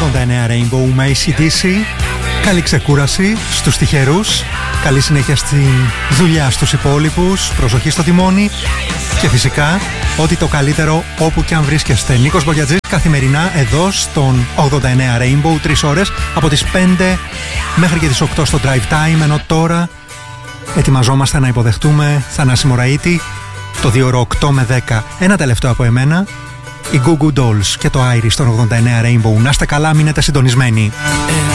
89 Rainbow με AC/DC. Καλή ξεκούραση στους τυχερούς. Καλή συνέχεια στη δουλειά στους υπόλοιπους. Προσοχή στο τιμόνι. Και φυσικά ό,τι το καλύτερο όπου και αν βρίσκεστε. Νίκος Μπογιατζής καθημερινά εδώ στον 89 Rainbow. 3 ώρες από τις 5 μέχρι και τις 8 στο Drive Time. Ενώ τώρα ετοιμαζόμαστε να υποδεχτούμε Θανάση Μωραΐτη το 2 ώρο 8 με 10. Ένα τελευταίο από εμένα, οι Goo Goo Dolls και το Iris στον 89 Rainbow. Να είστε καλά, μείνετε συντονισμένοι.